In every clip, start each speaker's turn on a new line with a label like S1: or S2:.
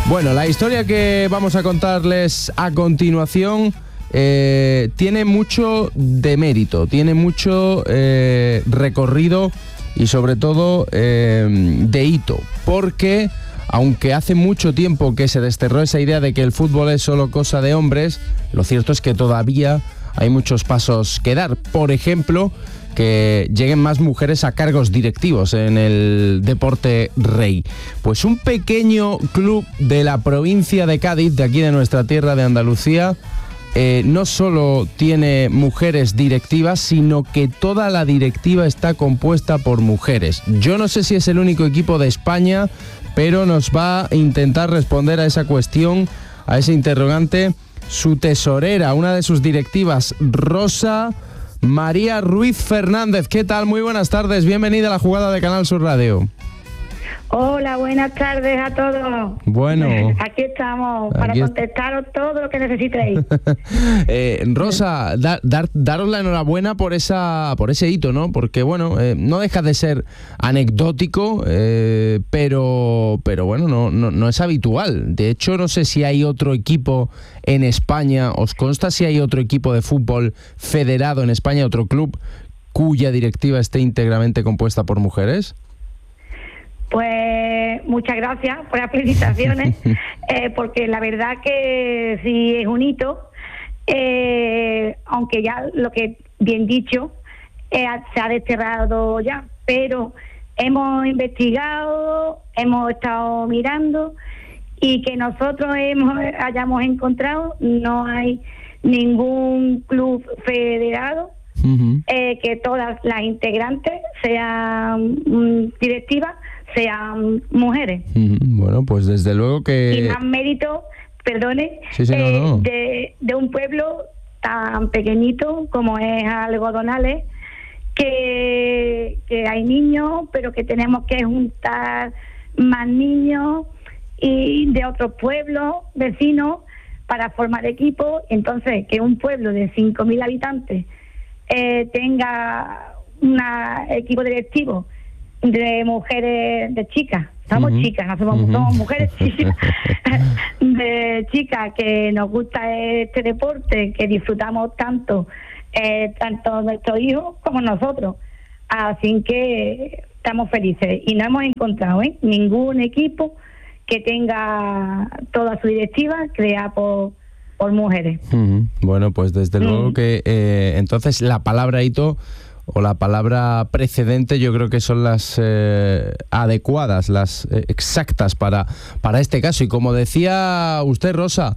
S1: Bueno, la historia que vamos a contarles a continuación tiene mucho de mérito, tiene mucho recorrido y sobre todo de hito, porque aunque hace mucho tiempo que se desterró esa idea de que el fútbol es solo cosa de hombres, lo cierto es que todavía hay muchos pasos que dar. Por ejemplo, que lleguen más mujeres a cargos directivos en el deporte rey. Pues un pequeño club de la provincia de Cádiz, de aquí de nuestra tierra de Andalucía, no solo tiene mujeres directivas, sino que toda la directiva está compuesta por mujeres. Yo no sé si es el único equipo de España, pero nos va a intentar responder a esa cuestión, a ese interrogante, su tesorera, una de sus directivas, Rosa María Ruiz Fernández. ¿Qué tal? Muy buenas tardes, bienvenida a la jugada de Canal Sur Radio.
S2: Hola, buenas tardes a todos.
S1: Bueno,
S2: aquí estamos para contestaros todo lo que necesitéis.
S1: Rosa, daros la enhorabuena por ese hito, ¿no? Porque bueno, no deja de ser anecdótico, pero bueno, no es habitual. De hecho, no sé si hay otro equipo en España. ¿Os consta si hay otro equipo de fútbol federado en España, otro club cuya directiva esté íntegramente compuesta por mujeres?
S2: Pues muchas gracias por las felicitaciones, porque la verdad que sí es un hito, aunque ya lo que bien dicho se ha desterrado ya, pero hemos investigado, hemos estado mirando y que nosotros hayamos encontrado, no hay ningún club federado que todas las integrantes sean directivas, sean mujeres.
S1: Bueno, pues desde luego que...
S2: Y más mérito, perdone,
S1: no.
S2: De un pueblo tan pequeñito como es Algodonales, que hay niños, pero que tenemos que juntar más niños y de otros pueblos vecinos para formar equipo. Entonces, que un pueblo de 5.000 habitantes tenga un equipo directivo de mujeres, de chicas, somos chicas, no somos mujeres chicas, de chicas que nos gusta este deporte, que disfrutamos tanto nuestros hijos como nosotros. Así que estamos felices y no hemos encontrado ningún equipo que tenga toda su directiva creada por mujeres.
S1: Bueno, pues desde luego que entonces la palabra hito o la palabra precedente yo creo que son las adecuadas, las exactas para este caso. Y como decía usted, Rosa,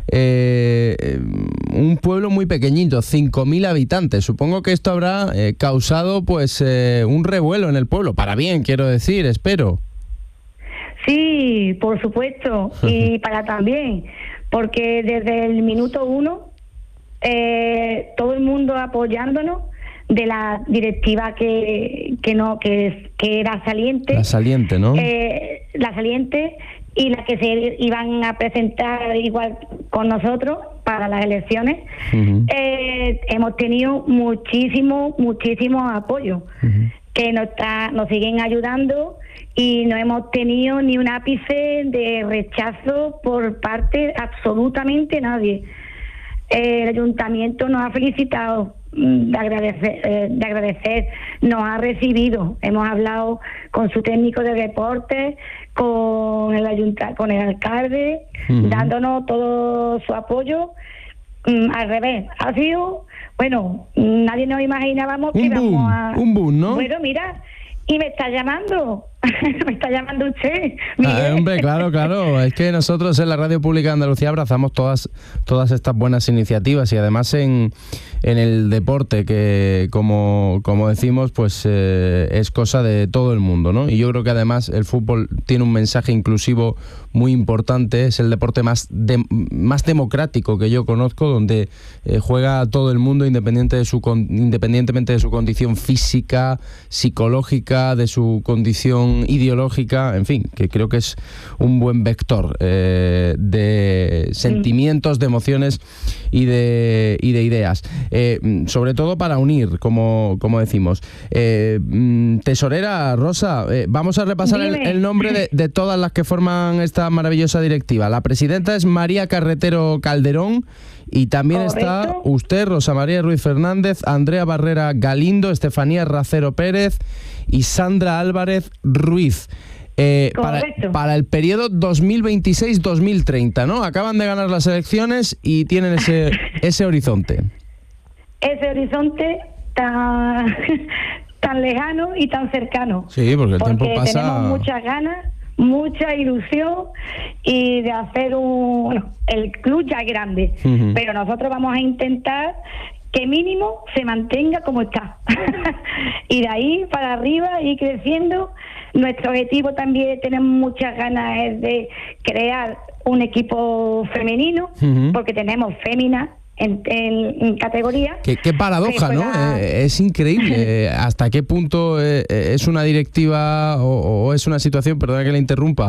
S1: un pueblo muy pequeñito, 5.000 habitantes. Supongo que esto habrá causado pues un revuelo en el pueblo, para bien, quiero decir, espero.
S2: Sí, por supuesto, y para también, porque desde el minuto 1 todo el mundo apoyándonos de la directiva que era saliente. La saliente, ¿no? La saliente y la que se iban a presentar igual con nosotros para las elecciones. Hemos tenido muchísimo apoyo, que nos siguen ayudando y no hemos tenido ni un ápice de rechazo por parte absolutamente nadie. El ayuntamiento nos ha felicitado, de agradecer, nos ha recibido, hemos hablado con su técnico de deporte, con el alcalde, dándonos todo su apoyo. Al revés, ha sido, bueno, nadie nos imaginábamos que íbamos a... Un boom, ¿no? Bueno, mira, y me está llamando usted.
S1: Hombre, claro, es que nosotros en la Radio Pública de Andalucía abrazamos todas estas buenas iniciativas y además en el deporte, que como decimos, pues es cosa de todo el mundo, ¿no? Y yo creo que además el fútbol tiene un mensaje inclusivo muy importante, es el deporte más democrático que yo conozco, donde juega todo el mundo independientemente de su condición física, psicológica, de su condición ideológica, en fin, que creo que es un buen vector de sentimientos, de emociones y de ideas. Sobre todo para unir, como decimos. Tesorera Rosa, vamos a repasar el nombre de todas las que forman esta maravillosa directiva. La presidenta es María Carretero Calderón. Y también está usted, Rosa María Ruiz Fernández, Andrea Barrera Galindo, Estefanía Racero Pérez y Sandra Álvarez Ruiz. Para el periodo 2026-2030, ¿no? Acaban de ganar las elecciones y tienen ese horizonte.
S2: Ese horizonte tan lejano y tan cercano.
S1: Sí, porque el tiempo pasa.
S2: Tenemos muchas ganas, mucha ilusión y de hacer el club ya es grande, pero nosotros vamos a intentar que mínimo se mantenga como está y de ahí para arriba ir creciendo. Nuestro objetivo también, tenemos muchas ganas, es de crear un equipo femenino, porque tenemos féminas en categoría.
S1: Qué paradoja, ¿no? Es increíble hasta qué punto es una directiva o es una situación, perdona que le interrumpa,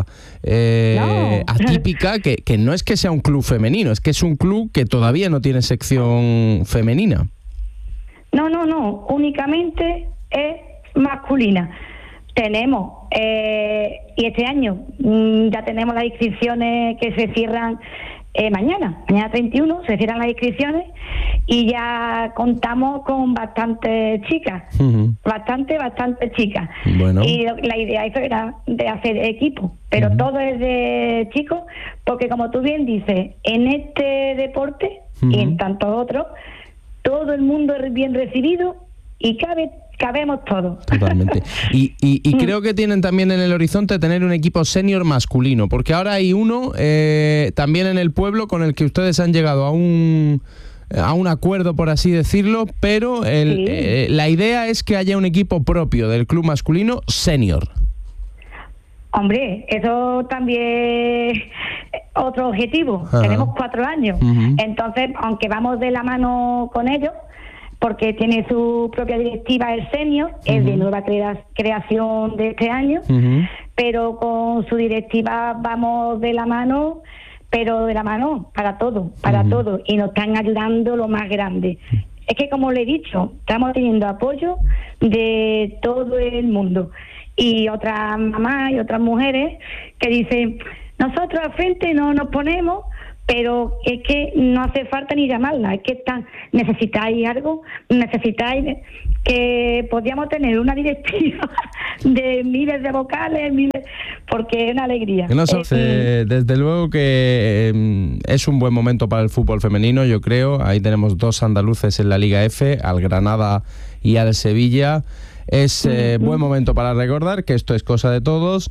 S1: atípica, que no es que sea un club femenino, es que es un club que todavía no tiene sección femenina.
S2: No, únicamente es masculina. Tenemos, y este año ya tenemos las inscripciones que se cierran mañana 31 se cierran las inscripciones y ya contamos con bastantes chicas, bastante chicas.
S1: Bueno.
S2: Y la idea era de hacer equipo, pero todo es de chicos, porque como tú bien dices, en este deporte y en tantos otros, todo el mundo es bien recibido y cabemos todos.
S1: Totalmente. Y creo que tienen también en el horizonte tener un equipo senior masculino, porque ahora hay uno también en el pueblo con el que ustedes han llegado a un acuerdo, por así decirlo, pero la idea es que haya un equipo propio del club masculino senior.
S2: Hombre, eso también es otro objetivo.
S1: Ajá.
S2: Tenemos 4 años. Entonces, aunque vamos de la mano con ellos, porque tiene su propia directiva el senior, es de nueva creación de este año, pero con su directiva vamos de la mano, pero de la mano para todo, y nos están ayudando lo más grande. Es que, como le he dicho, estamos teniendo apoyo de todo el mundo, y otras mamás y otras mujeres que dicen, nosotros al frente no nos ponemos, pero es que no hace falta ni llamarla, es que necesitáis algo, necesitáis que podíamos tener una directiva de miles de vocales, porque es una alegría.
S1: Desde luego que es un buen momento para el fútbol femenino, yo creo. Ahí tenemos 2 andaluces en la Liga F, al Granada y al Sevilla. Es buen momento para recordar que esto es cosa de todos.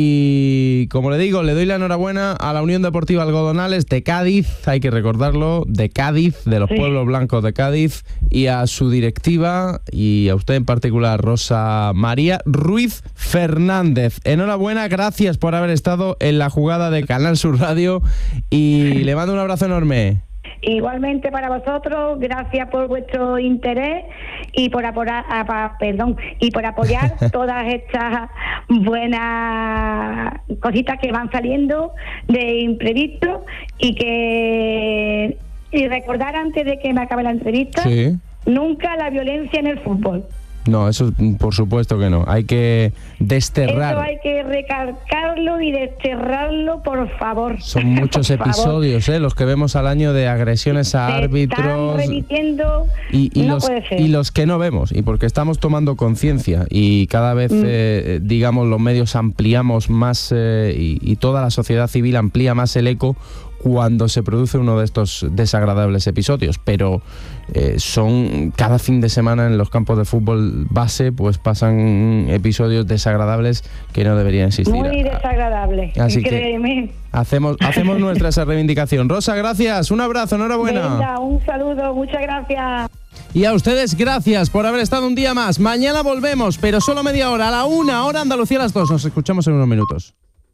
S1: Y como le digo, le doy la enhorabuena a la Unión Deportiva Algodonales de Cádiz, hay que recordarlo, de Cádiz, de los pueblos blancos de Cádiz, y a su directiva y a usted en particular, Rosa María Ruiz Fernández. Enhorabuena, gracias por haber estado en la jugada de Canal Sur Radio y le mando un abrazo enorme.
S2: Igualmente para vosotros, gracias por vuestro interés y por apoyar todas estas buenas cositas que van saliendo de imprevisto y recordar antes de que me acabe la entrevista, nunca la violencia en el fútbol.
S1: No, eso por supuesto que no. Hay que desterrar.
S2: Eso hay que recalcarlo y desterrarlo, por favor.
S1: Son muchos episodios, los que vemos al año de agresiones a árbitros.
S2: Están repitiendo, no puede ser.
S1: Y los que no vemos, y porque estamos tomando conciencia y cada vez, digamos, los medios ampliamos más y toda la sociedad civil amplía más el eco cuando se produce uno de estos desagradables episodios, pero son cada fin de semana en los campos de fútbol base, pues pasan episodios desagradables que no deberían existir.
S2: Muy desagradables,
S1: así
S2: créeme.
S1: Que hacemos nuestra esa reivindicación. Rosa, gracias, un abrazo, enhorabuena.
S2: Venga, un saludo, muchas gracias.
S1: Y a ustedes, gracias por haber estado un día más. Mañana volvemos, pero solo media hora, a la 1, hora Andalucía a las 2. Nos escuchamos en unos minutos.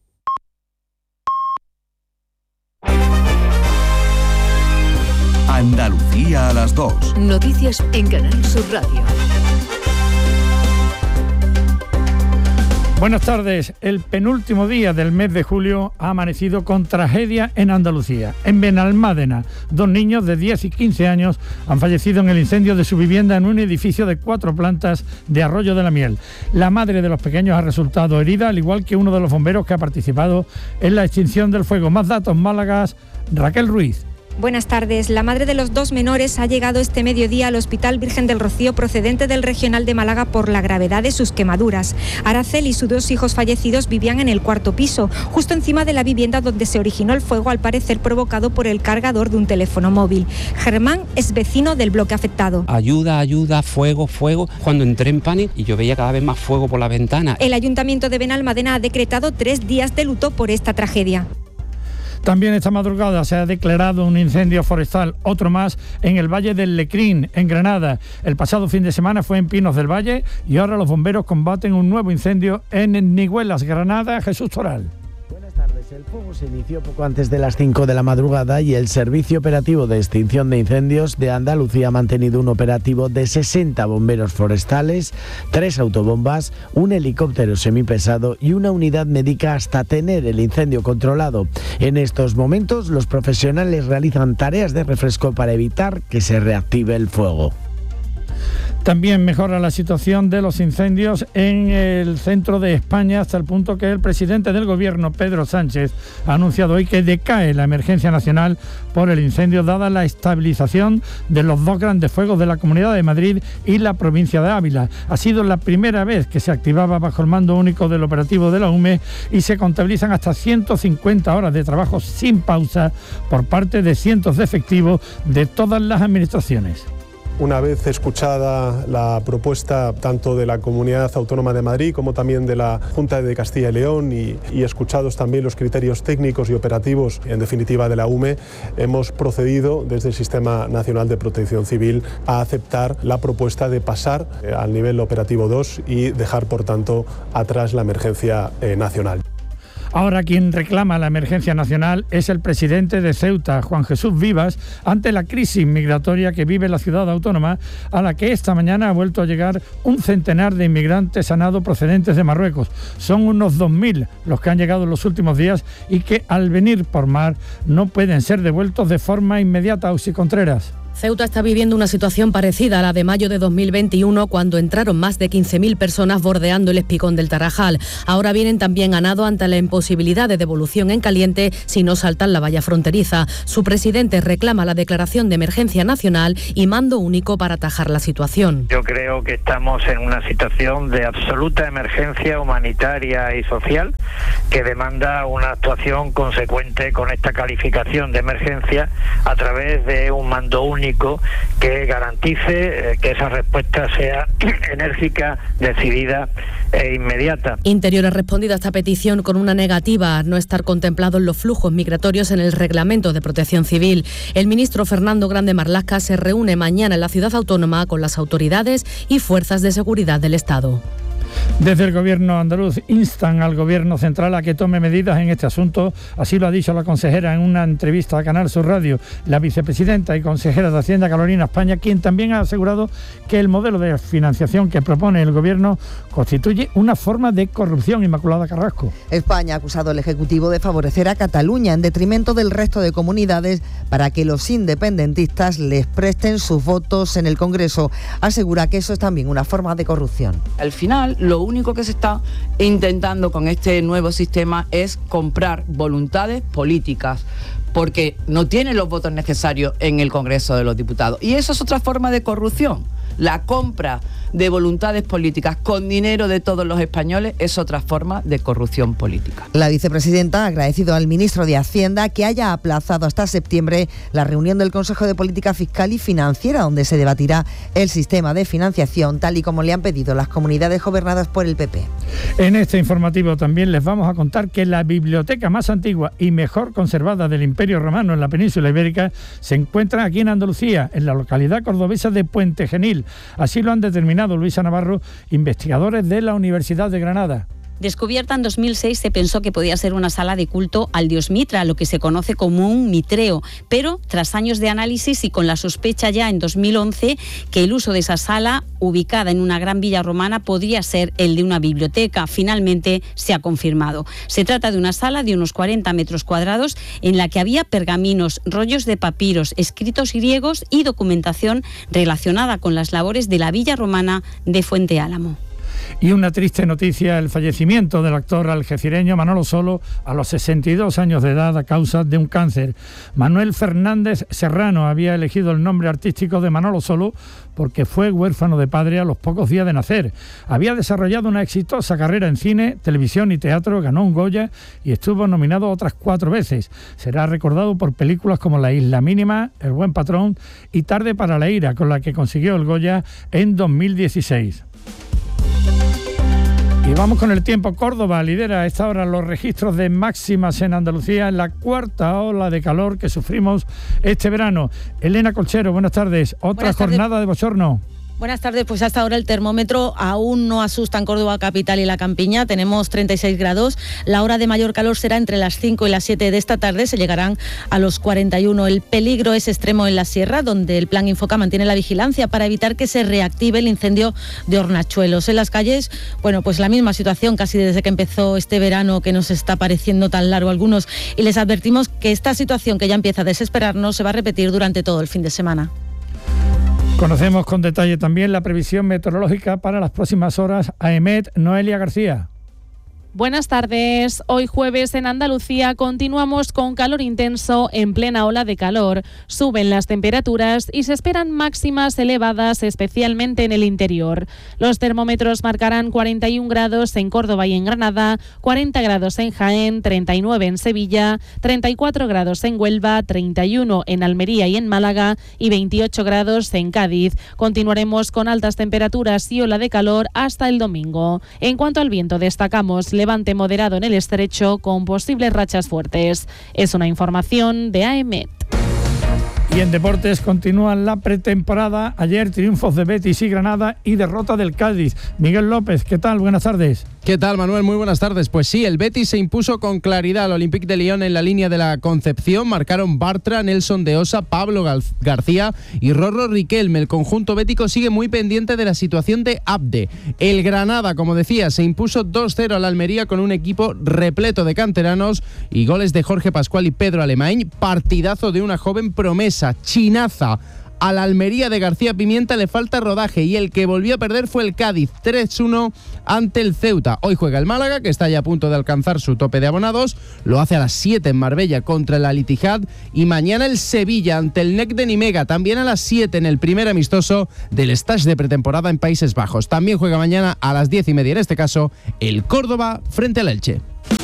S3: Andalucía a las 2.
S4: Noticias en Canal Sur Radio. Buenas tardes. El penúltimo día del mes de julio ha amanecido con tragedia en Andalucía. En Benalmádena, 2 niños de 10 y 15 años han fallecido en el incendio de su vivienda en un edificio de 4 plantas de Arroyo de la Miel. La madre de los pequeños ha resultado herida, al igual que uno de los bomberos que ha participado en la extinción del fuego. Más datos, Málaga, Raquel Ruiz.
S5: Buenas tardes. La madre de los 2 menores ha llegado este mediodía al Hospital Virgen del Rocío procedente del Regional de Málaga por la gravedad de sus quemaduras. Aracel y sus 2 hijos fallecidos vivían en el 4º piso, justo encima de la vivienda donde se originó el fuego, al parecer provocado por el cargador de un teléfono móvil. Germán es vecino del bloque afectado.
S6: Ayuda, fuego. Cuando entré en pánico y yo veía cada vez más fuego por la ventana.
S5: El Ayuntamiento de Benalmádena ha decretado 3 días de luto por esta tragedia.
S4: También esta madrugada se ha declarado un incendio forestal, otro más en el Valle del Lecrín, en Granada. El pasado fin de semana fue en Pinos del Valle y ahora los bomberos combaten un nuevo incendio en Nigüelas, Granada. Jesús Toral.
S7: Buenas tardes. El fuego se inició poco antes de las 5 de la madrugada y el Servicio Operativo de Extinción de Incendios de Andalucía ha mantenido un operativo de 60 bomberos forestales, 3 autobombas, un helicóptero semipesado y una unidad médica hasta tener el incendio controlado. En estos momentos, los profesionales realizan tareas de refresco para evitar que se reactive el fuego.
S4: También mejora la situación de los incendios en el centro de España, hasta el punto que el presidente del gobierno, Pedro Sánchez, ha anunciado hoy que decae la emergencia nacional por el incendio, dada la estabilización de los 2 grandes fuegos de la Comunidad de Madrid y la provincia de Ávila. Ha sido la primera vez que se activaba bajo el mando único del operativo de la UME y se contabilizan hasta 150 horas de trabajo sin pausa por parte de cientos de efectivos de todas las administraciones.
S8: Una vez escuchada la propuesta tanto de la Comunidad Autónoma de Madrid como también de la Junta de Castilla y León y escuchados también los criterios técnicos y operativos, en definitiva de la UME, hemos procedido desde el Sistema Nacional de Protección Civil a aceptar la propuesta de pasar al nivel operativo 2 y dejar, por tanto, atrás la emergencia nacional.
S4: Ahora quien reclama la emergencia nacional es el presidente de Ceuta, Juan Jesús Vivas, ante la crisis migratoria que vive la ciudad autónoma, a la que esta mañana ha vuelto a llegar un centenar de inmigrantes sanados procedentes de Marruecos. Son unos 2.000 los que han llegado en los últimos días y que al venir por mar no pueden ser devueltos de forma inmediata. Auxi Contreras.
S9: Ceuta está viviendo una situación parecida a la de mayo de 2021, cuando entraron más de 15.000 personas bordeando el espigón del Tarajal. Ahora vienen también a nado ante la imposibilidad de devolución en caliente si no saltan la valla fronteriza. Su presidente reclama la declaración de emergencia nacional y mando único para atajar la situación.
S10: Yo creo que estamos en una situación de absoluta emergencia humanitaria y social que demanda una actuación consecuente con esta calificación de emergencia a través de un mando único que garantice que esa respuesta sea enérgica, decidida e inmediata.
S9: Interior ha respondido a esta petición con una negativa a no estar contemplados los flujos migratorios en el Reglamento de Protección Civil. El ministro Fernando Grande Marlaska se reúne mañana en la ciudad autónoma con las autoridades y fuerzas de seguridad del Estado.
S4: Desde el gobierno andaluz instan al gobierno central a que tome medidas en este asunto. Así lo ha dicho la consejera en una entrevista a Canal Sur Radio, la vicepresidenta y consejera de Hacienda, Carolina España, quien también ha asegurado que el modelo de financiación que propone el gobierno constituye una forma de corrupción. Inmaculada Carrasco.
S11: España ha acusado al Ejecutivo de favorecer a Cataluña en detrimento del resto de comunidades para que los independentistas les presten sus votos en el Congreso. Asegura que eso es también una forma de corrupción.
S12: Al final, lo único que se está intentando con este nuevo sistema es comprar voluntades políticas, porque no tienen los votos necesarios en el Congreso de los Diputados. Y eso es otra forma de corrupción. La compra de voluntades políticas con dinero de todos los españoles es otra forma de corrupción política.
S11: La vicepresidenta ha agradecido al ministro de Hacienda que haya aplazado hasta septiembre la reunión del Consejo de Política Fiscal y Financiera, donde se debatirá el sistema de financiación, tal y como le han pedido las comunidades gobernadas por el PP.
S4: En este informativo también les vamos a contar que la biblioteca más antigua y mejor conservada del Imperio Romano en la península ibérica se encuentra aquí en Andalucía, en la localidad cordobesa de Puente Genil. Así lo han determinado Luisa Navarro, investigadores de la Universidad de Granada.
S13: Descubierta en 2006, se pensó que podía ser una sala de culto al dios Mitra, lo que se conoce como un mitreo, pero tras años de análisis y con la sospecha ya en 2011 que el uso de esa sala, ubicada en una gran villa romana, podría ser el de una biblioteca, finalmente se ha confirmado. Se trata de una sala de unos 40 metros cuadrados en la que había pergaminos, rollos de papiros, escritos griegos y documentación relacionada con las labores de la villa romana de Fuente Álamo.
S4: Y una triste noticia, el fallecimiento del actor algecireño Manolo Solo a los 62 años de edad a causa de un cáncer. Manuel Fernández Serrano había elegido el nombre artístico de Manolo Solo porque fue huérfano de padre a los pocos días de nacer. Había desarrollado una exitosa carrera en cine, televisión y teatro, ganó un Goya y estuvo nominado otras 4 veces. Será recordado por películas como La Isla Mínima, El Buen Patrón y Tarde para la ira, con la que consiguió el Goya en 2016. Y vamos con el tiempo. Córdoba lidera a esta hora los registros de máximas en Andalucía en la cuarta ola de calor que sufrimos este verano. Elena Colchero, buenas tardes. Otra jornada de bochorno.
S9: Buenas tardes, pues hasta ahora el termómetro aún no asusta en Córdoba capital y la campiña, tenemos 36 grados, la hora de mayor calor será entre las 5 y las 7 de esta tarde, se llegarán a los 41. El peligro es extremo en la sierra, donde el Plan Infoca mantiene la vigilancia para evitar que se reactive el incendio de Hornachuelos. En las calles, bueno, pues la misma situación casi desde que empezó este verano, que nos está pareciendo tan largo a algunos, y les advertimos que esta situación, que ya empieza a desesperarnos, se va a repetir durante todo el fin de semana.
S4: Conocemos con detalle también la previsión meteorológica para las próximas horas. AEMET, Noelia García.
S14: Buenas tardes. Hoy jueves en Andalucía continuamos con calor intenso en plena ola de calor. Suben las temperaturas y se esperan máximas elevadas, especialmente en el interior. Los termómetros marcarán 41 grados en Córdoba y en Granada, 40 grados en Jaén, 39 en Sevilla, 34 grados en Huelva, 31 en Almería y en Málaga y 28 grados en Cádiz. Continuaremos con altas temperaturas y ola de calor hasta el domingo. En cuanto al viento, destacamos levante moderado en el estrecho con posibles rachas fuertes. Es una información de AEMET.
S4: Y en deportes continúa la pretemporada. Ayer triunfos de Betis y Granada y derrota del Cádiz. Miguel López, ¿qué tal? Buenas tardes.
S1: ¿Qué tal, Manuel? Muy buenas tardes. Pues sí, el Betis se impuso con claridad al Olympique de Lyon en la línea de la Concepción. Marcaron Bartra, Nelson de Osa, Pablo García y Rorro Riquelme. El conjunto bético sigue muy pendiente de la situación de Abde. El Granada, como decía, se impuso 2-0 al Almería con un equipo repleto de canteranos y goles de Jorge Pascual y Pedro Alemany. Partidazo de una joven promesa, chinaza. A la Almería de García Pimienta le falta rodaje y el que volvió a perder fue el Cádiz, 3-1 ante el Ceuta. Hoy juega el Málaga, que está ya a punto de alcanzar su tope de abonados. Lo hace a las 7 en Marbella contra el Al-Ittihad. Y mañana el Sevilla ante el NEC de Nimega, también a las 7 en el primer amistoso del stage de pretemporada en Países Bajos. También juega mañana a las 10:30, en este caso, el Córdoba frente al Elche.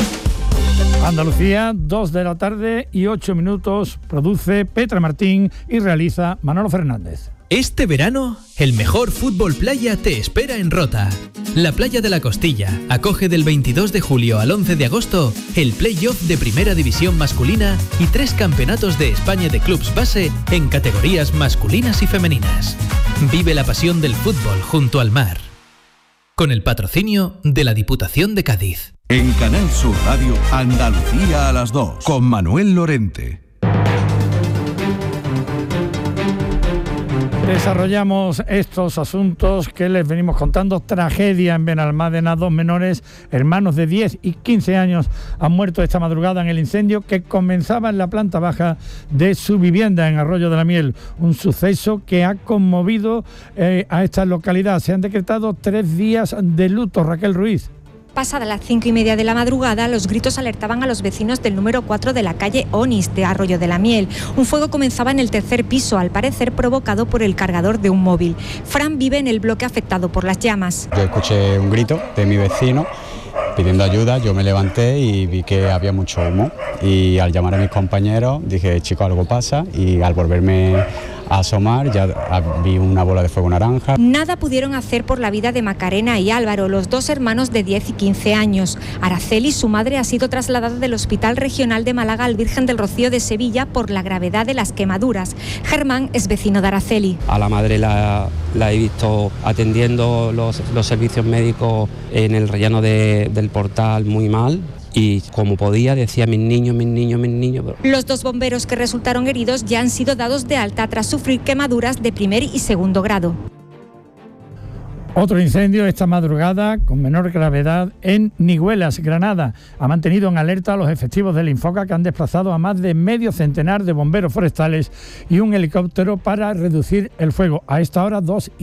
S4: Andalucía, 2 de la tarde y 8 minutos, produce Petra Martín y realiza Manolo Fernández.
S15: Este verano, el mejor fútbol playa te espera en Rota. La Playa de la Costilla acoge del 22 de julio al 11 de agosto el play-off de Primera División masculina y 3 campeonatos de España de clubs base en categorías masculinas y femeninas. Vive la pasión del fútbol junto al mar. Con el patrocinio de la Diputación de Cádiz.
S3: En Canal Sur Radio, Andalucía a las 2, con Manuel Lorente.
S4: Desarrollamos estos asuntos que les venimos contando. Tragedia en Benalmádena. 2 menores, hermanos de 10 y 15 años, han muerto esta madrugada en el incendio que comenzaba en la planta baja de su vivienda en Arroyo de la Miel. Un suceso que ha conmovido a esta localidad. Se han decretado 3 días de luto. Raquel Ruiz.
S5: Pasada las 5:30 de la madrugada, los gritos alertaban a los vecinos del número 4 de la calle Onís de Arroyo de la Miel. Un fuego comenzaba en el 3er piso, al parecer provocado por el cargador de un móvil. Fran vive en el bloque afectado por las llamas.
S16: Yo escuché un grito de mi vecino pidiendo ayuda, yo me levanté y vi que había mucho humo y al llamar a mis compañeros dije, chico, algo pasa, y al volverme a asomar, ya vi una bola de fuego naranja.
S5: Nada pudieron hacer por la vida de Macarena y Álvaro, los dos hermanos de 10 y 15 años. Araceli, su madre, ha sido trasladada del Hospital Regional de Málaga al Virgen del Rocío de Sevilla por la gravedad de las quemaduras. Germán es vecino de Araceli.
S6: A la madre la he visto atendiendo los servicios médicos en el rellano del Portal muy mal. Y como podía decía mis niños. Pero...
S5: Los dos bomberos que resultaron heridos ya han sido dados de alta tras sufrir quemaduras de primer y segundo grado.
S4: Otro incendio esta madrugada con menor gravedad en Niguelas, Granada. Ha mantenido en alerta a los efectivos del Infoca, que han desplazado a más de medio centenar de bomberos forestales y un helicóptero para reducir el fuego. A esta hora,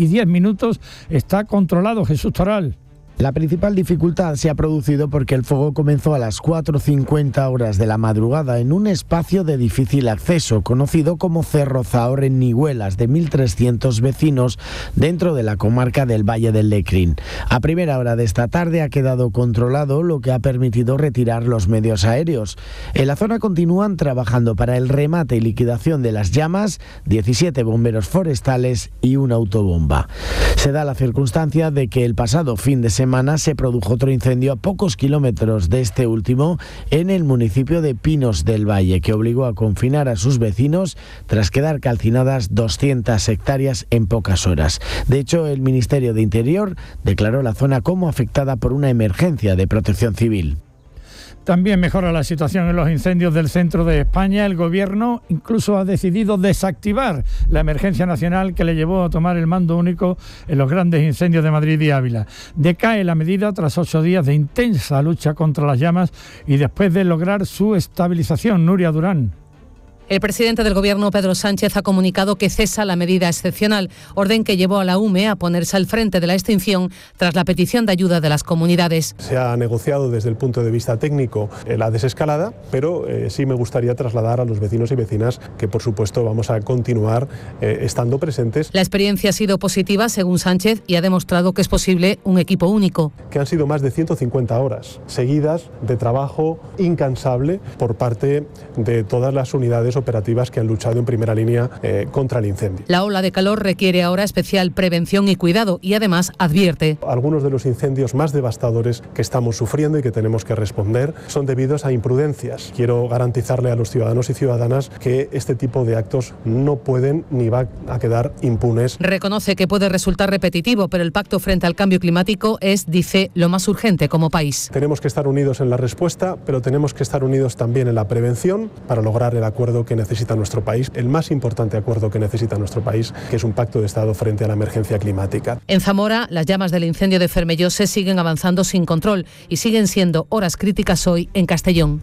S4: 2:10, está controlado. Jesús Toral.
S7: La principal dificultad se ha producido porque el fuego comenzó a las 4:50 horas de la madrugada en un espacio de difícil acceso, conocido como Cerro Zahor en Niguelas, de 1.300 vecinos dentro de la comarca del Valle del Lecrín. A primera hora de esta tarde ha quedado controlado, lo que ha permitido retirar los medios aéreos. En la zona continúan trabajando para el remate y liquidación de las llamas 17 bomberos forestales y una autobomba. Se da la circunstancia de que el pasado fin de semana se produjo otro incendio a pocos kilómetros de este último en el municipio de Pinos del Valle, que obligó a confinar a sus vecinos tras quedar calcinadas 200 hectáreas en pocas horas. De hecho, el Ministerio de Interior declaró la zona como afectada por una emergencia de protección civil.
S4: También mejora la situación en los incendios del centro de España. El Gobierno incluso ha decidido desactivar la emergencia nacional que le llevó a tomar el mando único en los grandes incendios de Madrid y Ávila. Decae la medida tras 8 días de intensa lucha contra las llamas y después de lograr su estabilización. Nuria Durán.
S9: El presidente del Gobierno, Pedro Sánchez, ha comunicado que cesa la medida excepcional, orden que llevó a la UME a ponerse al frente de la extinción tras la petición de ayuda de las comunidades.
S8: Se ha negociado desde el punto de vista técnico la desescalada, pero sí me gustaría trasladar a los vecinos y vecinas que, por supuesto, vamos a continuar estando presentes.
S9: La experiencia ha sido positiva, según Sánchez, y ha demostrado que es posible un equipo único.
S8: Que han sido más de 150 horas seguidas de trabajo incansable por parte de todas las unidades operativas que han luchado en primera línea contra el incendio.
S9: La ola de calor requiere ahora especial prevención y cuidado y además advierte.
S8: Algunos de los incendios más devastadores que estamos sufriendo y que tenemos que responder son debidos a imprudencias. Quiero garantizarle a los ciudadanos y ciudadanas que este tipo de actos no pueden ni van a quedar impunes.
S9: Reconoce que puede resultar repetitivo, pero el pacto frente al cambio climático es, dice, lo más urgente como país.
S8: Tenemos que estar unidos en la respuesta, pero tenemos que estar unidos también en la prevención para lograr el acuerdo que necesita nuestro país, el más importante acuerdo que necesita nuestro país, que es un pacto de Estado frente a la emergencia climática.
S9: En Zamora, las llamas del incendio de Fermellose siguen avanzando sin control y siguen siendo horas críticas hoy en Castellón.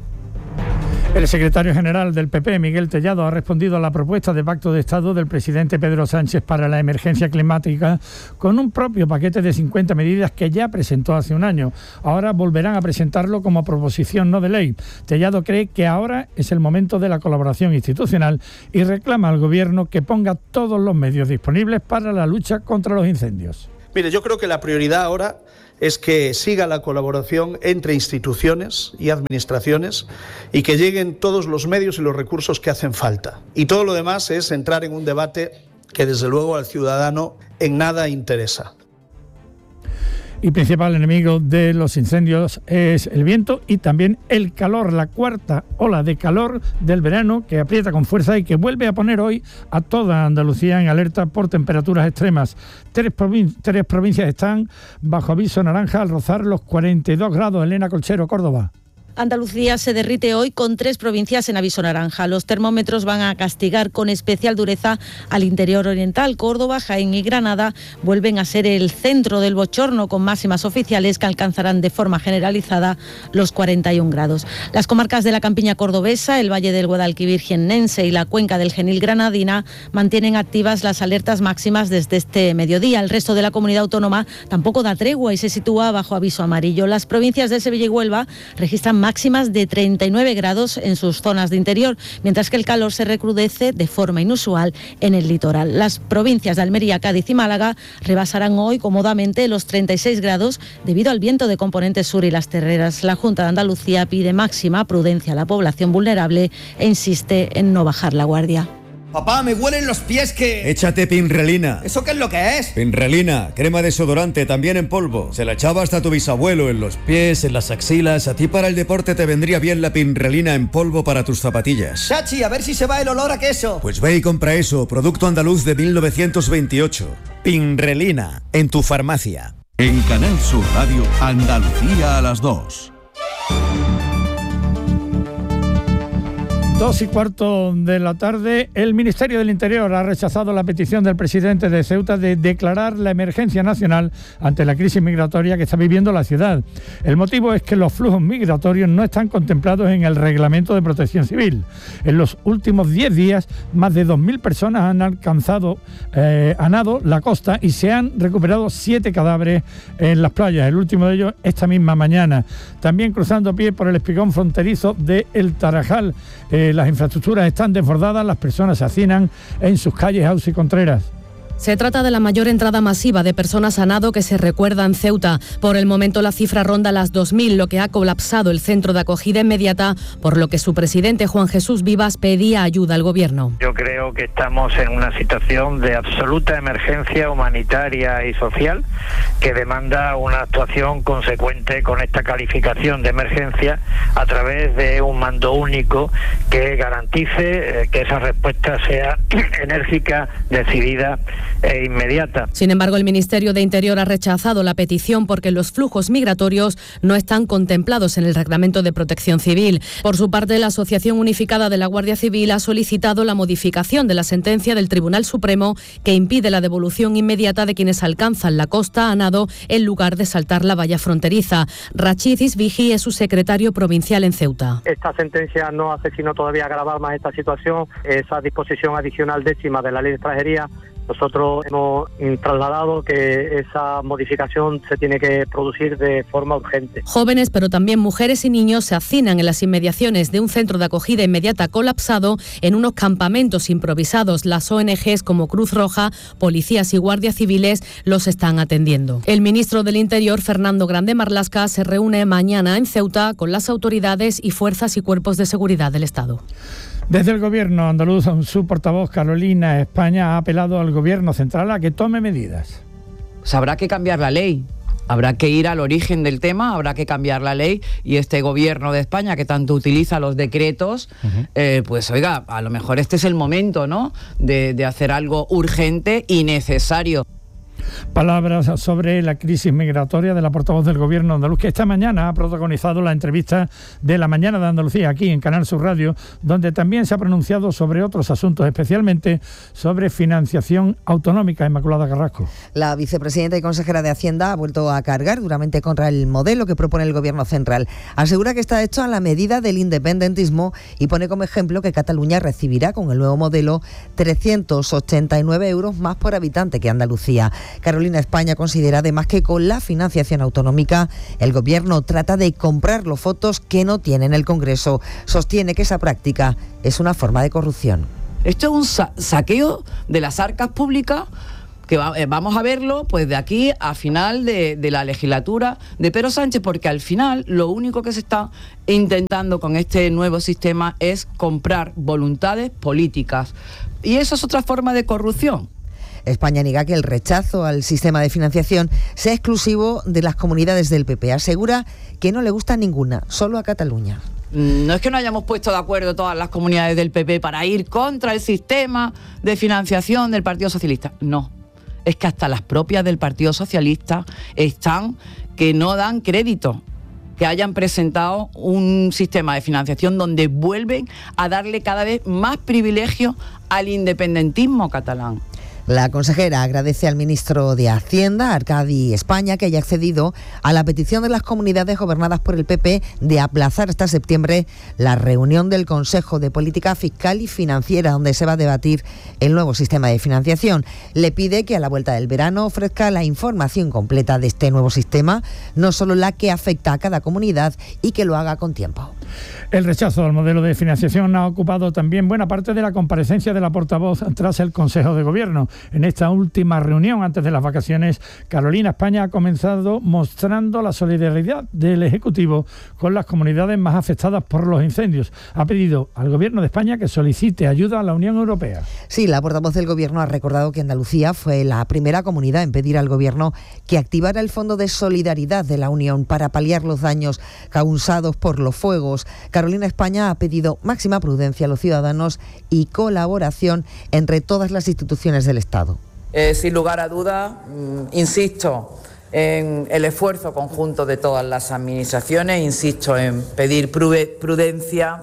S4: El secretario general del PP, Miguel Tellado, ha respondido a la propuesta de pacto de Estado del presidente Pedro Sánchez para la emergencia climática con un propio paquete de 50 medidas que ya presentó hace un año. Ahora volverán a presentarlo como proposición no de ley. Tellado cree que ahora es el momento de la colaboración institucional y reclama al Gobierno que ponga todos los medios disponibles para la lucha contra los incendios.
S17: Mire, yo creo que la prioridad ahora es que siga la colaboración entre instituciones y administraciones y que lleguen todos los medios y los recursos que hacen falta. Y todo lo demás es entrar en un debate que desde luego al ciudadano en nada interesa.
S4: Y principal enemigo de los incendios es el viento y también el calor, la cuarta ola de calor del verano que aprieta con fuerza y que vuelve a poner hoy a toda Andalucía en alerta por temperaturas extremas. Tres provincias están bajo aviso naranja al rozar los 42 grados. Elena Colchero, Córdoba.
S9: Andalucía se derrite hoy con 3 provincias en aviso naranja. Los termómetros van a castigar con especial dureza al interior oriental. Córdoba, Jaén y Granada vuelven a ser el centro del bochorno con máximas oficiales que alcanzarán de forma generalizada los 41 grados. Las comarcas de la campiña cordobesa, el Valle del Guadalquivir jiennense y la cuenca del Genil granadina mantienen activas las alertas máximas desde este mediodía. El resto de la comunidad autónoma tampoco da tregua y se sitúa bajo aviso amarillo. Las provincias de Sevilla y Huelva registran máximas de 39 grados en sus zonas de interior, mientras que el calor se recrudece de forma inusual en el litoral. Las provincias de Almería, Cádiz y Málaga rebasarán hoy cómodamente los 36 grados debido al viento de componente sur y las terreras. La Junta de Andalucía pide máxima prudencia a la población vulnerable e insiste en no bajar la guardia.
S18: Papá, me huelen los pies que...
S19: Échate Pinrelina.
S18: ¿Eso qué es lo que es?
S19: Pinrelina, crema desodorante, también en polvo. Se la echaba hasta tu bisabuelo en los pies, en las axilas. A ti para el deporte te vendría bien la Pinrelina en polvo para tus zapatillas.
S18: Chachi, a ver si se va el olor a queso.
S19: Pues ve y compra eso, producto andaluz de 1928. Pinrelina, en tu farmacia.
S3: En Canal Sur Radio, Andalucía a las 2.
S4: 2:15 de la tarde, el Ministerio del Interior ha rechazado la petición del presidente de Ceuta de declarar la emergencia nacional ante la crisis migratoria que está viviendo la ciudad. El motivo es que los flujos migratorios no están contemplados en el Reglamento de Protección Civil. En los últimos 10 días, más de 2.000 personas han alcanzado a nado la costa y se han recuperado 7 cadáveres en las playas, el último de ellos esta misma mañana. También cruzando a pie por el espigón fronterizo de El Tarajal. Las infraestructuras están desbordadas, las personas se hacinan en sus calles Ausi y Contreras.
S9: Se trata de la mayor entrada masiva de personas a nado que se recuerda en Ceuta. Por el momento la cifra ronda las 2.000, lo que ha colapsado el centro de acogida inmediata, por lo que su presidente Juan Jesús Vivas pedía ayuda al gobierno.
S10: Yo creo que estamos en una situación de absoluta emergencia humanitaria y social que demanda una actuación consecuente con esta calificación de emergencia a través de un mando único que garantice que esa respuesta sea enérgica, decidida e inmediata.
S9: Sin embargo, el Ministerio de Interior ha rechazado la petición porque los flujos migratorios no están contemplados en el Reglamento de Protección Civil. Por su parte, la Asociación Unificada de la Guardia Civil ha solicitado la modificación de la sentencia del Tribunal Supremo que impide la devolución inmediata de quienes alcanzan la costa a nado en lugar de saltar la valla fronteriza. Rachid Isbiji es su secretario provincial en Ceuta.
S20: Esta sentencia no hace sino todavía agravar más esta situación. Esa disposición adicional 10ª de la Ley de Extranjería, nosotros hemos trasladado que esa modificación se tiene que producir de forma urgente.
S9: Jóvenes, pero también mujeres y niños se hacinan en las inmediaciones de un centro de acogida inmediata colapsado en unos campamentos improvisados. Las ONGs como Cruz Roja, policías y guardias civiles los están atendiendo. El ministro del Interior, Fernando Grande Marlaska, se reúne mañana en Ceuta con las autoridades y fuerzas y cuerpos de seguridad del Estado.
S4: Desde el gobierno andaluz, su portavoz Carolina España ha apelado al gobierno central a que tome medidas.
S12: Pues habrá que cambiar la ley. Habrá que ir al origen del tema, habrá que cambiar la ley y este gobierno de España que tanto utiliza los decretos, pues oiga, a lo mejor este es el momento, ¿no?, de hacer algo urgente y necesario.
S4: Palabras sobre la crisis migratoria de la portavoz del gobierno andaluz, que esta mañana ha protagonizado la entrevista de La Mañana de Andalucía aquí en Canal Sur Radio, donde también se ha pronunciado sobre otros asuntos, especialmente sobre financiación autonómica. Inmaculada Carrasco.
S11: La vicepresidenta y consejera de Hacienda ha vuelto a cargar duramente contra el modelo que propone el gobierno central. Asegura que está hecho a la medida del independentismo y pone como ejemplo que Cataluña recibirá con el nuevo modelo 389 euros más por habitante que Andalucía. Carolina España considera además que con la financiación autonómica el gobierno trata de comprar los votos que no tiene en el Congreso. Sostiene que esa práctica es una forma de corrupción.
S12: Esto es un saqueo de las arcas públicas que vamos a verlo pues de aquí a final de la legislatura de Pedro Sánchez, porque al final lo único que se está intentando con este nuevo sistema es comprar voluntades políticas. Y eso es otra forma de corrupción.
S11: España niega que el rechazo al sistema de financiación sea exclusivo de las comunidades del PP. Asegura que no le gusta ninguna, solo a Cataluña.
S12: No es que no hayamos puesto de acuerdo todas las comunidades del PP para ir contra el sistema de financiación del Partido Socialista. No, es que hasta las propias del Partido Socialista están que no dan crédito que hayan presentado un sistema de financiación donde vuelven a darle cada vez más privilegio al independentismo catalán.
S11: La consejera agradece al ministro de Hacienda, Arcadi España, que haya accedido a la petición de las comunidades gobernadas por el PP de aplazar hasta septiembre la reunión del Consejo de Política Fiscal y Financiera, donde se va a debatir el nuevo sistema de financiación. Le pide que a la vuelta del verano ofrezca la información completa de este nuevo sistema, no solo la que afecta a cada comunidad, y que lo haga con tiempo.
S4: El rechazo al modelo de financiación ha ocupado también buena parte de la comparecencia de la portavoz tras el Consejo de Gobierno. En esta última reunión antes de las vacaciones, Carolina España ha comenzado mostrando la solidaridad del Ejecutivo con las comunidades más afectadas por los incendios. Ha pedido al Gobierno de España que solicite ayuda a la Unión Europea.
S11: Sí, la portavoz del Gobierno ha recordado que Andalucía fue la primera comunidad en pedir al Gobierno que activara el Fondo de Solidaridad de la Unión para paliar los daños causados por los fuegos. Carolina España ha pedido máxima prudencia a los ciudadanos y colaboración entre todas las instituciones del Estado.
S12: Sin lugar a dudas, insisto en el esfuerzo conjunto de todas las administraciones, insisto en pedir prudencia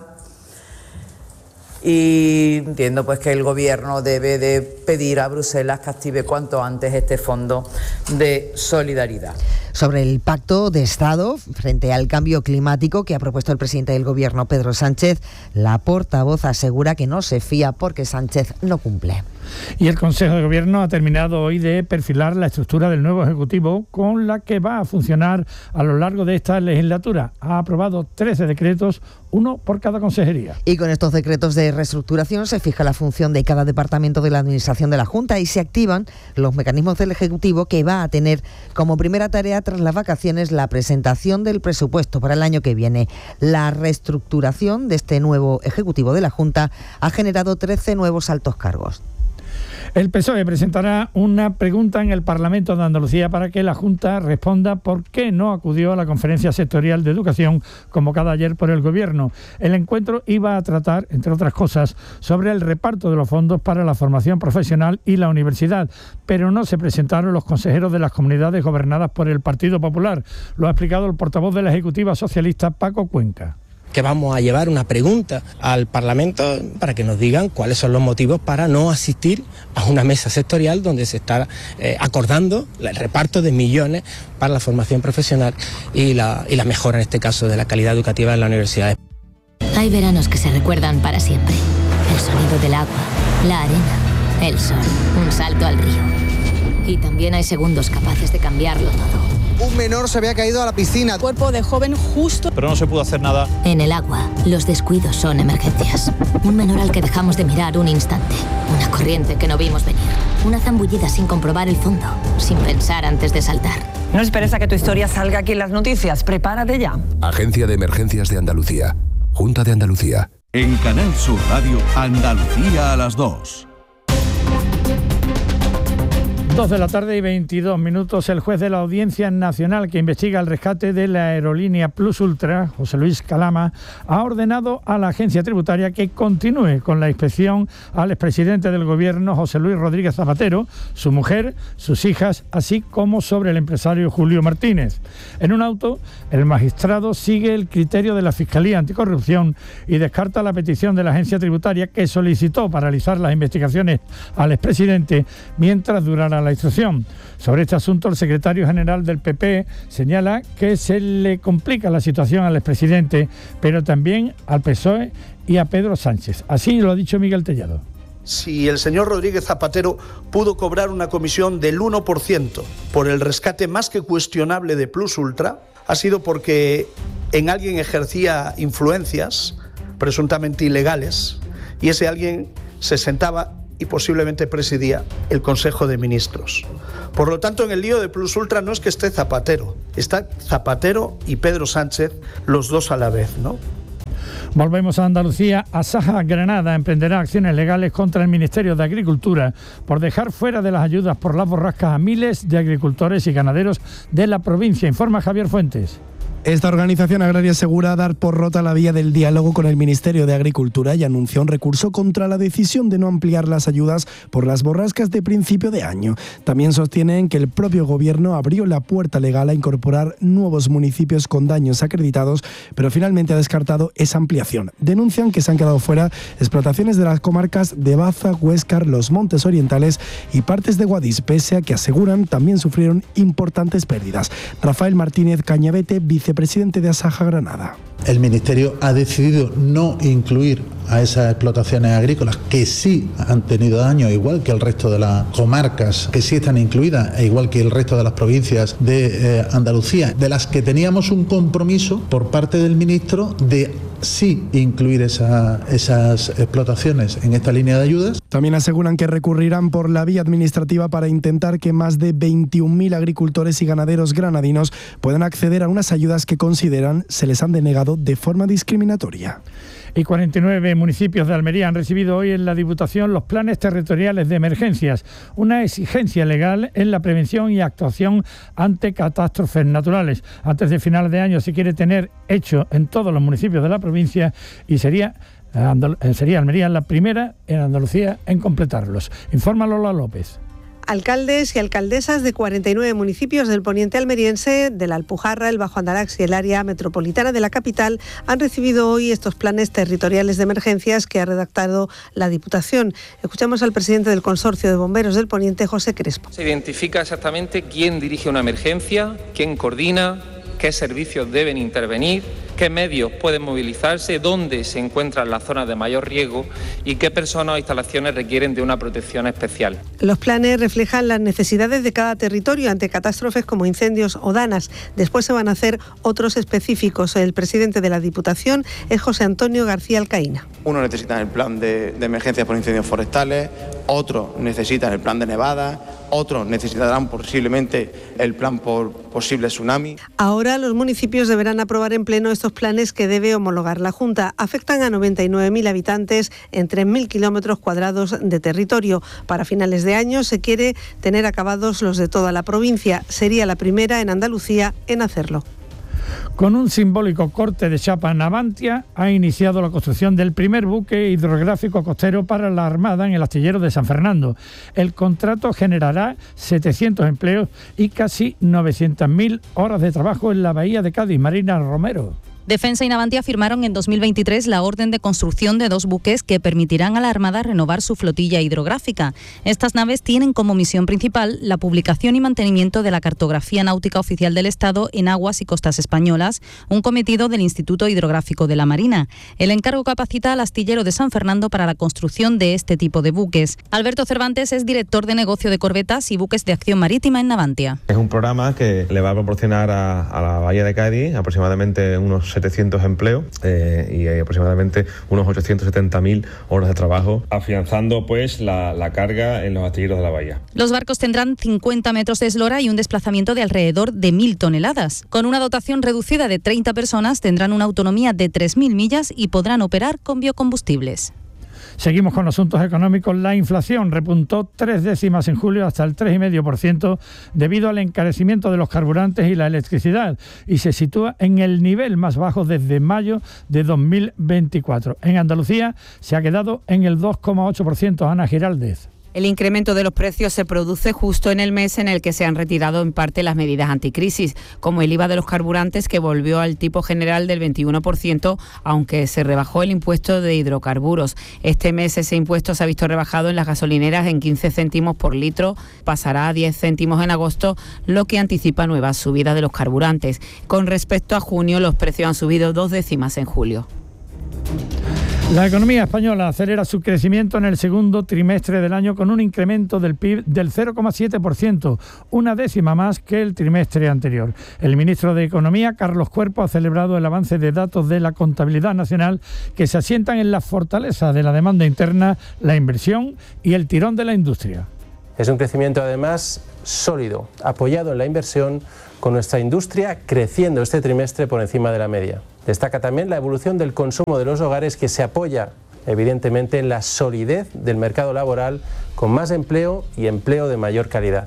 S12: y entiendo pues que el Gobierno debe de pedir a Bruselas que active cuanto antes este fondo de solidaridad.
S11: Sobre el pacto de Estado frente al cambio climático que ha propuesto el presidente del Gobierno, Pedro Sánchez, la portavoz asegura que no se fía porque Sánchez no cumple.
S4: Y el Consejo de Gobierno ha terminado hoy de perfilar la estructura del nuevo Ejecutivo con la que va a funcionar a lo largo de esta legislatura. Ha aprobado 13 decretos, uno por cada consejería.
S11: Y con estos decretos de reestructuración se fija la función de cada departamento de la Administración de la Junta y se activan los mecanismos del Ejecutivo, que va a tener como primera tarea tras las vacaciones la presentación del presupuesto para el año que viene. La reestructuración de este nuevo Ejecutivo de la Junta ha generado 13 nuevos altos cargos.
S4: El PSOE presentará una pregunta en el Parlamento de Andalucía para que la Junta responda por qué no acudió a la conferencia sectorial de educación convocada ayer por el Gobierno. El encuentro iba a tratar, entre otras cosas, sobre el reparto de los fondos para la formación profesional y la universidad, pero no se presentaron los consejeros de las comunidades gobernadas por el Partido Popular. Lo ha explicado el portavoz de la Ejecutiva Socialista, Paco Cuenca.
S21: Que vamos a llevar una pregunta al Parlamento para que nos digan cuáles son los motivos para no asistir a una mesa sectorial donde se está acordando el reparto de millones para la formación profesional y la mejora, en este caso, de la calidad educativa en las universidades.
S22: Hay veranos que se recuerdan para siempre. El sonido del agua, la arena, el sol, un salto al río. Y también hay segundos capaces de cambiarlo todo.
S23: Un menor se había caído a la piscina.
S24: Cuerpo de joven justo.
S23: Pero no se pudo hacer nada.
S22: En el agua, los descuidos son emergencias. Un menor al que dejamos de mirar un instante. Una corriente que no vimos venir. Una zambullida sin comprobar el fondo. Sin pensar antes de saltar.
S24: No esperes a que tu historia salga aquí en las noticias. Prepárate ya.
S25: Agencia de Emergencias de Andalucía. Junta de Andalucía.
S3: En Canal Sur Radio, Andalucía a las 2.
S4: 2 de la tarde y 22 minutos. El juez de la Audiencia Nacional que investiga el rescate de la aerolínea Plus Ultra, José Luis Calama, ha ordenado a la agencia tributaria que continúe con la inspección al expresidente del Gobierno, José Luis Rodríguez Zapatero, su mujer, sus hijas, así como sobre el empresario Julio Martínez. En un auto, el magistrado sigue el criterio de la Fiscalía Anticorrupción y descarta la petición de la agencia tributaria que solicitó paralizar las investigaciones al expresidente mientras durara la instrucción. Sobre este asunto, el secretario general del PP señala que se le complica la situación al expresidente, pero también al PSOE y a Pedro Sánchez. Así lo ha dicho Miguel Tellado.
S17: Si el señor Rodríguez Zapatero pudo cobrar una comisión del 1% por el rescate más que cuestionable de Plus Ultra, ha sido porque en alguien ejercía influencias presuntamente ilegales y ese alguien se sentaba y posiblemente presidía el Consejo de Ministros. Por lo tanto, en el lío de Plus Ultra no es que esté Zapatero, está Zapatero y Pedro Sánchez, los dos a la vez, ¿no?
S4: Volvemos a Andalucía. Asaja Granada emprenderá acciones legales contra el Ministerio de Agricultura por dejar fuera de las ayudas por las borrascas a miles de agricultores y ganaderos de la provincia, informa Javier Fuentes.
S26: Esta organización agraria asegura dar por rota la vía del diálogo con el Ministerio de Agricultura y anunció un recurso contra la decisión de no ampliar las ayudas por las borrascas de principio de año. También sostienen que el propio Gobierno abrió la puerta legal a incorporar nuevos municipios con daños acreditados, pero finalmente ha descartado esa ampliación. Denuncian que se han quedado fuera explotaciones de las comarcas de Baza, Huéscar, los Montes Orientales y partes de Guadix, pese a que aseguran también sufrieron importantes pérdidas. Rafael Martínez Cañavete, vicepresidente de Asaja Granada.
S1: El Ministerio ha decidido no incluir a esas explotaciones agrícolas que sí han tenido daño, igual que el resto de las comarcas que sí están incluidas, e igual que el resto de las provincias de Andalucía, de las que teníamos un compromiso por parte del ministro de sí incluir esas explotaciones en esta línea de ayudas.
S26: También aseguran que recurrirán por la vía administrativa para intentar que más de 21.000 agricultores y ganaderos granadinos puedan acceder a unas ayudas que consideran se les han denegado de forma discriminatoria. Y 49 municipios de Almería han recibido hoy en la Diputación los planes territoriales de emergencias, una exigencia legal en la prevención y actuación ante catástrofes naturales. Antes de finales de año se quiere tener hecho en todos los municipios de la provincia y sería Almería la primera en Andalucía en completarlos. Informa Lola López.
S2: Alcaldes y alcaldesas de 49 municipios del poniente almeriense, de la Alpujarra, el Bajo Andarax y el área metropolitana de la capital han recibido hoy estos planes territoriales de emergencias que ha redactado la Diputación. Escuchamos al presidente del Consorcio de Bomberos del Poniente, José Crespo.
S13: Se identifica exactamente quién dirige una emergencia, quién coordina, qué servicios deben intervenir, qué medios pueden movilizarse, dónde se encuentran las zonas de mayor riesgo y qué personas o instalaciones requieren de una protección especial.
S2: Los planes reflejan las necesidades de cada territorio ante catástrofes como incendios o danas. Después se van a hacer otros específicos. El presidente de la Diputación es José Antonio García Alcaína.
S14: Unos necesitan el plan de emergencias por incendios forestales, otros necesitan el plan de nevadas, otros necesitarán posiblemente el plan por posible tsunami.
S2: Ahora los municipios deberán aprobar en pleno estos planes que debe homologar la Junta. Afectan a 99.000 habitantes en 3.000 kilómetros cuadrados de territorio. Para finales de año se quiere tener acabados los de toda la provincia. Sería la primera en Andalucía en hacerlo.
S4: Con un simbólico corte de chapa, Navantia ha iniciado la construcción del primer buque hidrográfico costero para la Armada en el astillero de San Fernando. El contrato generará 700 empleos y casi 900.000 horas de trabajo en la bahía de Cádiz. Marina Romero.
S15: Defensa y Navantia firmaron en 2023 la orden de construcción de 2 buques que permitirán a la Armada renovar su flotilla hidrográfica. Estas naves tienen como misión principal la publicación y mantenimiento de la cartografía náutica oficial del Estado en aguas y costas españolas, un cometido del Instituto Hidrográfico de la Marina. El encargo capacita al astillero de San Fernando para la construcción de este tipo de buques. Alberto Cervantes es director de negocio de corbetas y buques de acción marítima en Navantia.
S16: Es un programa que le va a proporcionar a la bahía de Cádiz aproximadamente unos 700 empleos y aproximadamente unos 870.000 horas de trabajo, afianzando pues la carga en los astilleros de la bahía.
S15: Los barcos tendrán 50 metros de eslora y un desplazamiento de alrededor de 1.000 toneladas. Con una dotación reducida de 30 personas tendrán una autonomía de 3.000 millas y podrán operar con biocombustibles.
S4: Seguimos con asuntos económicos. La inflación repuntó 3 décimas en julio hasta el 3,5% debido al encarecimiento de los carburantes y la electricidad y se sitúa en el nivel más bajo desde mayo de 2024. En Andalucía se ha quedado en el 2,8%. Ana Giraldez.
S27: El incremento de los precios se produce justo en el mes en el que se han retirado en parte las medidas anticrisis, como el IVA de los carburantes que volvió al tipo general del 21%, aunque se rebajó el impuesto de hidrocarburos. Este mes ese impuesto se ha visto rebajado en las gasolineras en 15 céntimos por litro, pasará a 10 céntimos en agosto, lo que anticipa nuevas subidas de los carburantes. Con respecto a junio, los precios han subido 2 décimas en julio.
S4: La economía española acelera su crecimiento en el segundo trimestre del año con un incremento del PIB del 0,7%, una décima más que el trimestre anterior. El ministro de Economía, Carlos Cuerpo, ha celebrado el avance de datos de la contabilidad nacional que se asientan en la fortaleza de la demanda interna, la inversión y el tirón de la industria.
S28: Es un crecimiento además sólido, apoyado en la inversión, con nuestra industria creciendo este trimestre por encima de la media. Destaca también la evolución del consumo de los hogares que se apoya evidentemente en la solidez del mercado laboral con más empleo y empleo de mayor calidad.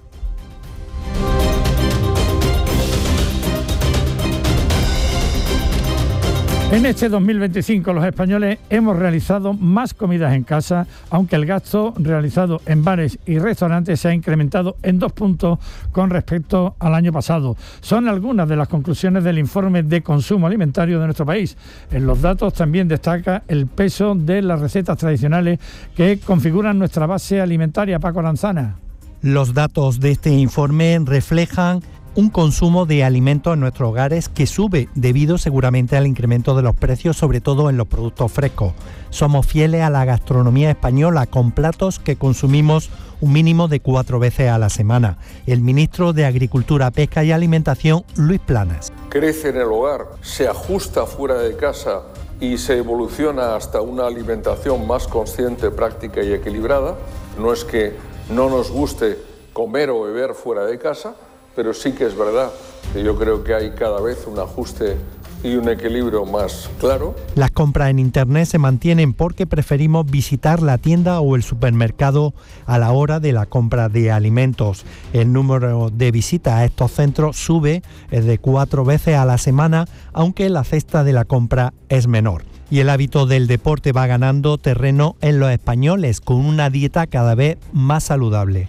S4: En este 2025 los españoles hemos realizado más comidas en casa, aunque el gasto realizado en bares y restaurantes se ha incrementado en 2 puntos con respecto al año pasado. Son algunas de las conclusiones del informe de consumo alimentario de nuestro país. En los datos también destaca el peso de las recetas tradicionales que configuran nuestra base alimentaria. Paco Lanzana.
S29: Los datos de este informe reflejan
S5: un consumo de alimentos en nuestros hogares que sube debido seguramente al incremento de los precios, sobre todo en los productos frescos. Somos fieles a la gastronomía española con platos que consumimos un mínimo de 4 veces a la semana. El ministro de Agricultura, Pesca y Alimentación, Luis Planas.
S6: Crece en el hogar, se ajusta fuera de casa y se evoluciona hasta una alimentación más consciente, práctica y equilibrada. No es que no nos guste comer o beber fuera de casa, pero sí que es verdad que yo creo que hay cada vez un ajuste y un equilibrio más claro.
S5: Las compras en Internet se mantienen porque preferimos visitar la tienda o el supermercado a la hora de la compra de alimentos. El número de visitas a estos centros sube de 4 veces a la semana, aunque la cesta de la compra es menor. Y el hábito del deporte va ganando terreno en los españoles con una dieta cada vez más saludable.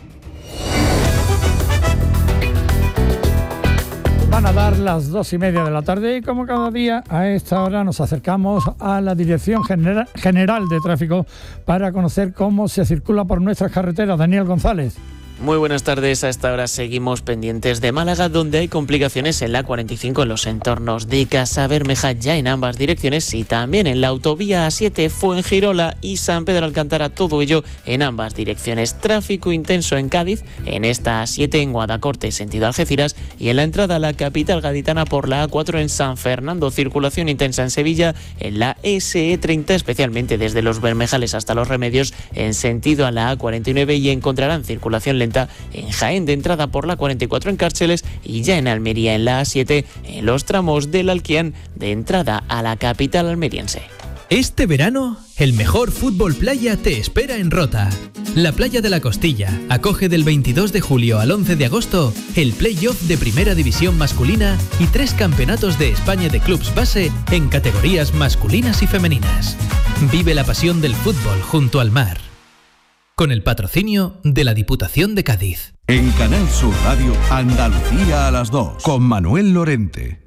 S4: Van a dar las 2:30 de la tarde y como cada día a esta hora nos acercamos a la Dirección General de Tráfico para conocer cómo se circula por nuestras carreteras. Daniel González.
S7: Muy buenas tardes. A esta hora seguimos pendientes de Málaga, donde hay complicaciones en la 45 en los entornos de Casa Bermeja, ya en ambas direcciones, y también en la autovía A7 Fuengirola y San Pedro Alcántara, todo ello en ambas direcciones. Tráfico intenso en Cádiz, en esta A7 en Guadacorte, sentido Algeciras, y en la entrada a la capital gaditana por la A4 en San Fernando. Circulación intensa en Sevilla, en la SE30, especialmente desde los Bermejales hasta Los Remedios, en sentido a la A49, y encontrarán circulación lenta en Jaén de entrada por la 44 en Cárceles, y ya en Almería en la A7 en los tramos del Alquián de entrada a la capital almeriense.
S8: Este verano, el mejor fútbol playa te espera en Rota. La Playa de la Costilla acoge del 22 de julio al 11 de agosto el play-off de Primera División masculina y 3 campeonatos de España de clubs base en categorías masculinas y femeninas. Vive la pasión del fútbol junto al mar. Con el patrocinio de la Diputación de Cádiz.
S3: En Canal Sur Radio, Andalucía a las 2, con Manuel Lorente.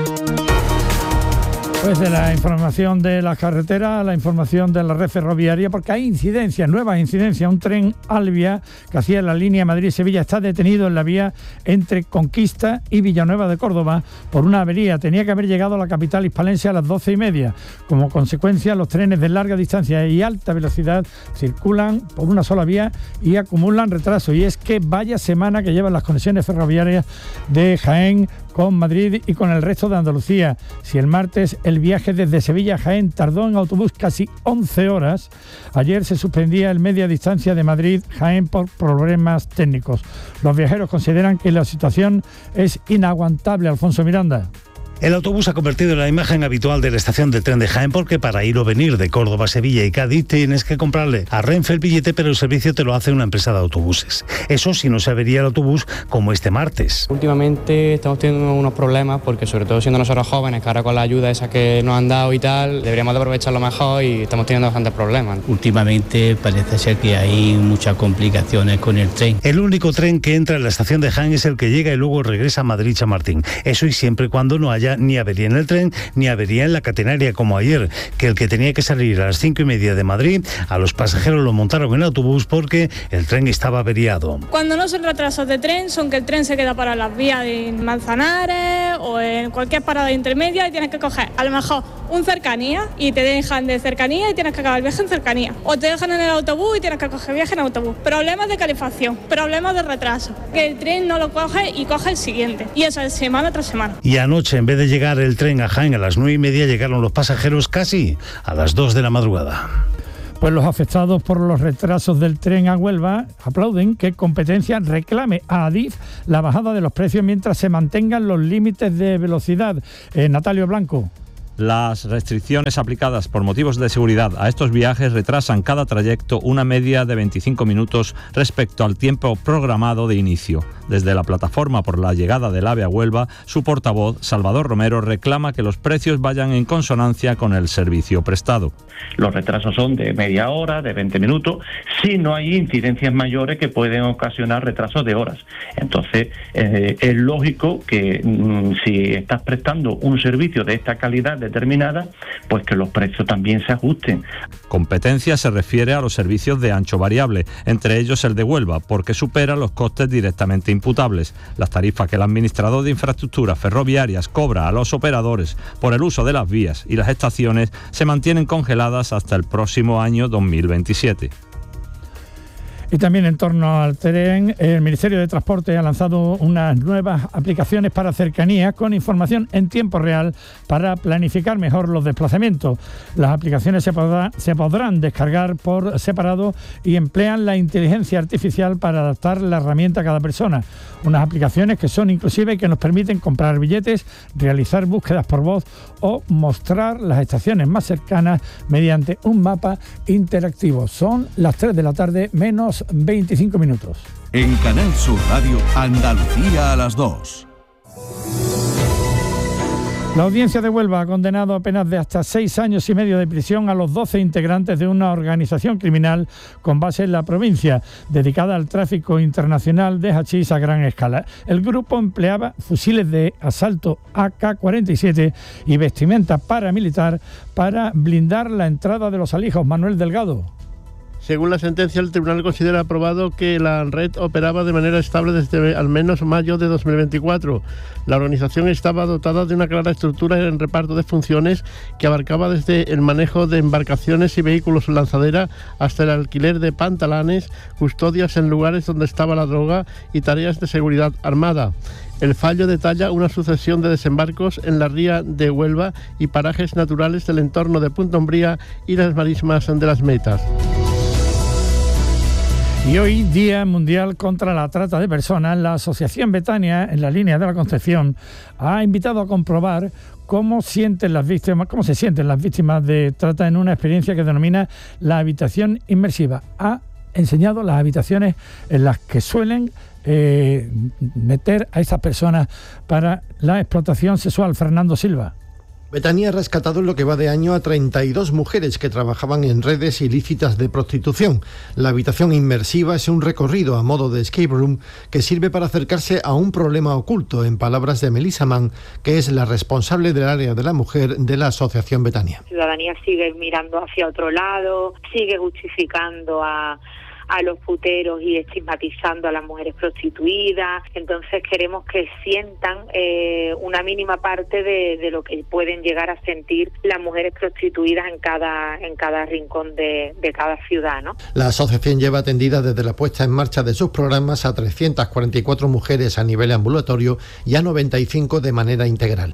S4: Pues de la información de la carretera a la información de la red ferroviaria, porque hay incidencias, nuevas incidencias. Un tren Alvia que hacía la línea Madrid-Sevilla está detenido en la vía entre Conquista y Villanueva de Córdoba por una avería. Tenía que haber llegado a la capital hispalense a las 12:30. Como consecuencia, los trenes de larga distancia y alta velocidad circulan por una sola vía y acumulan retraso. Y es que vaya semana que llevan las conexiones ferroviarias de Jaén con Madrid y con el resto de Andalucía. Si el martes el viaje desde Sevilla a Jaén tardó en autobús casi 11 horas, ayer se suspendía el media distancia de Madrid-Jaén por problemas técnicos. Los viajeros consideran que la situación es inaguantable. Alfonso Miranda.
S10: El autobús ha convertido en la imagen habitual de la estación de tren de Jaén, porque para ir o venir de Córdoba, Sevilla y Cádiz tienes que comprarle a Renfe el billete, pero el servicio te lo hace una empresa de autobuses. Eso si no se avería el autobús como este martes.
S18: Últimamente estamos teniendo unos problemas porque, sobre todo siendo nosotros jóvenes, que ahora con la ayuda esa que nos han dado y tal, deberíamos de aprovecharlo mejor y estamos teniendo bastantes problemas.
S19: Últimamente parece ser que hay muchas complicaciones con el tren.
S10: El único tren que entra en la estación de Jaén es el que llega y luego regresa a Madrid-Chamartín. Eso y siempre y cuando no haya ni avería en el tren ni avería en la catenaria, como ayer, que el que tenía que salir a las 5:30 de Madrid, a los pasajeros lo montaron en autobús porque el tren estaba averiado.
S20: Cuando no son retrasos de tren, son que el tren se queda para las vías de Manzanares o en cualquier parada intermedia y tienes que coger a lo mejor un cercanía y te dejan de cercanía y tienes que acabar el viaje en cercanía, o te dejan en el autobús y tienes que coger viaje en autobús. Problemas de calefacción, problemas de retraso, que el tren no lo coge y coge el siguiente, y eso es semana tras semana.
S10: Y anoche, en vez de llegar el tren a Jaén a las 9:30, llegaron los pasajeros casi a las 2 de la madrugada.
S4: Pues los afectados por los retrasos del tren a Huelva aplauden que Competencia reclame a Adif la bajada de los precios mientras se mantengan los límites de velocidad. Natalio Blanco.
S29: Las restricciones aplicadas por motivos de seguridad a estos viajes retrasan cada trayecto una media de 25 minutos respecto al tiempo programado de inicio. Desde la plataforma por la llegada del AVE a Huelva, su portavoz, Salvador Romero, reclama que los precios vayan en consonancia con el servicio prestado.
S30: Los retrasos son de media hora, de 20 minutos, si no hay incidencias mayores que pueden ocasionar retrasos de horas. Entonces, es lógico que si estás prestando un servicio de esta calidad, de determinada, pues que los precios también se ajusten.
S29: Competencia se refiere a los servicios de ancho variable, entre ellos el de Huelva, porque supera los costes directamente imputables. Las tarifas que el administrador de infraestructuras ferroviarias cobra a los operadores por el uso de las vías y las estaciones se mantienen congeladas hasta el próximo año 2027.
S4: Y también en torno al tren, el Ministerio de Transporte ha lanzado unas nuevas aplicaciones para cercanías con información en tiempo real para planificar mejor los desplazamientos. Las aplicaciones se podrán descargar por separado y emplean la inteligencia artificial para adaptar la herramienta a cada persona. Unas aplicaciones que son inclusive que nos permiten comprar billetes, realizar búsquedas por voz o mostrar las estaciones más cercanas mediante un mapa interactivo. Son las 3 de la tarde menos 25 minutos.
S3: En Canal Sur Radio, Andalucía a las 2.
S4: La audiencia de Huelva ha condenado a penas de hasta 6 años y medio de prisión a los 12 integrantes de una organización criminal con base en la provincia, dedicada al tráfico internacional de hachís a gran escala. El grupo empleaba fusiles de asalto AK-47 y vestimenta paramilitar para blindar la entrada de los alijos. Manuel Delgado.
S1: Según la sentencia, el tribunal considera aprobado que la red operaba de manera estable desde al menos mayo de 2024. La organización estaba dotada de una clara estructura en reparto de funciones que abarcaba desde el manejo de embarcaciones y vehículos lanzadera hasta el alquiler de pantalanes, custodias en lugares donde estaba la droga y tareas de seguridad armada. El fallo detalla una sucesión de desembarcos en la ría de Huelva y parajes naturales del entorno de Punta Umbría y las marismas de Las Metas.
S4: Y hoy, Día Mundial contra la Trata de Personas, la Asociación Betania, en la línea de la Concepción, ha invitado a comprobar cómo se sienten las víctimas de trata en una experiencia que denomina la habitación inmersiva. Ha enseñado las habitaciones en las que suelen meter a estas personas para la explotación sexual. Fernando Silva.
S9: Betania ha rescatado en lo que va de año a 32 mujeres que trabajaban en redes ilícitas de prostitución. La habitación inmersiva es un recorrido a modo de escape room que sirve para acercarse a un problema oculto, en palabras de Melissa Mann, que es la responsable del área de la mujer de la Asociación Betania.
S11: La ciudadanía sigue mirando hacia otro lado, sigue justificando a los puteros y estigmatizando a las mujeres prostituidas. Entonces queremos que sientan una mínima parte de lo que pueden llegar a sentir las mujeres prostituidas en cada rincón de cada ciudad, ¿no?
S9: La asociación lleva atendida desde la puesta en marcha de sus programas a 344 mujeres a nivel ambulatorio y a 95 de manera integral.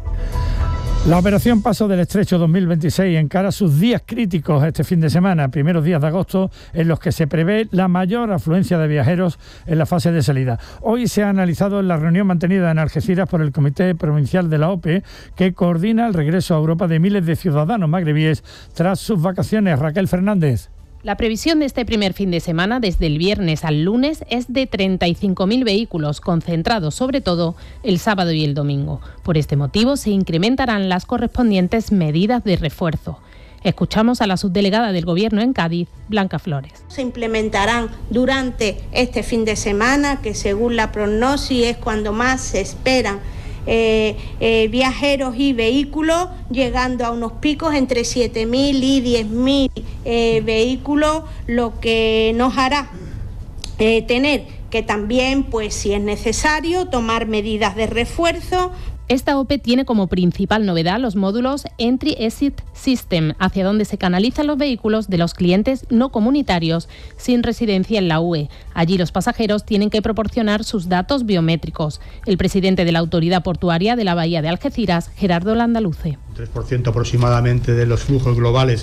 S4: La Operación Paso del Estrecho 2026 encara sus días críticos este fin de semana, primeros días de agosto, en los que se prevé la mayor afluencia de viajeros en la fase de salida. Hoy se ha analizado en la reunión mantenida en Algeciras por el Comité Provincial de la OPE, que coordina el regreso a Europa de miles de ciudadanos magrebíes tras sus vacaciones. Raquel Fernández.
S12: La previsión de este primer fin de semana, desde el viernes al lunes, es de 35.000 vehículos, concentrados sobre todo el sábado y el domingo. Por este motivo, se incrementarán las correspondientes medidas de refuerzo. Escuchamos a la subdelegada del Gobierno en Cádiz, Blanca Flores.
S17: Se implementarán durante este fin de semana, que según la prognosis es cuando más se esperan viajeros y vehículos, llegando a unos picos entre 7.000 y 10.000 vehículos, lo que nos hará tener que también, pues si es necesario, tomar medidas de refuerzo.
S12: Esta OPE tiene como principal novedad los módulos Entry-Exit System, hacia donde se canalizan los vehículos de los clientes no comunitarios sin residencia en la UE. Allí los pasajeros tienen que proporcionar sus datos biométricos. El presidente de la Autoridad Portuaria de la Bahía de Algeciras, Gerardo Landaluce.
S21: 3% aproximadamente de los flujos globales